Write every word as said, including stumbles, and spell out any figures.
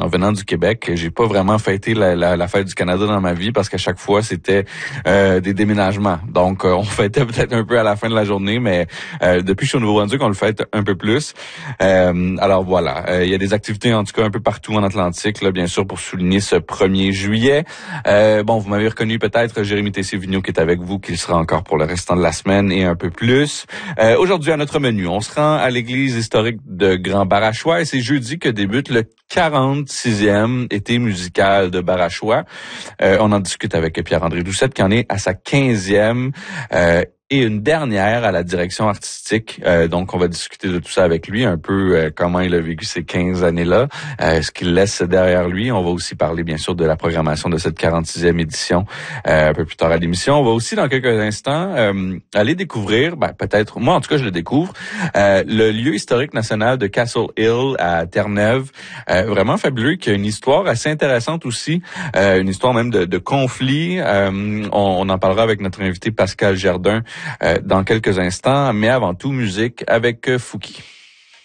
en venant du Québec, j'ai pas vraiment fêté la, la, la fête du Canada dans ma vie parce qu'à chaque fois, c'était euh, des déménagements. Donc, euh, on fêtait peut-être un peu à la fin de la journée, mais euh, depuis que je suis au Nouveau-Brunswick, on le fête un peu plus. Euh, alors voilà, euh, il y a des activités en tout cas un peu partout en Atlantique, là, bien sûr, pour souligner ce premier juillet. Euh, bon, vous m'avez reconnu peut-être, Jérémy Tessier-Vigneault qui est avec vous, qui sera encore pour le restant de la semaine et un peu plus. Euh, aujourd'hui, à notre menu, on se rend à l'église historique de Grand-Barachois et c'est jeudi que débute le quarante-sixième été musical de Barachois. Euh, on en discute avec Pierre-André Doucette qui en est à sa quinzième euh, et une dernière à la direction artistique. Euh, donc, on va discuter de tout ça avec lui, un peu euh, comment il a vécu ces quinze années-là, euh, ce qu'il laisse derrière lui. On va aussi parler, bien sûr, de la programmation de cette quarante-sixième édition euh, un peu plus tard à l'émission. On va aussi, dans quelques instants, euh, aller découvrir, ben, peut-être, moi en tout cas, je le découvre, euh, le lieu historique national de Castle Hill à Terre-Neuve. Euh, vraiment fabuleux, qui a une histoire assez intéressante aussi, euh, une histoire même de, de conflit. Euh, on, on en parlera avec notre invité Pascal Jardin Euh, dans quelques instants, mais avant tout, musique avec euh, Fouki.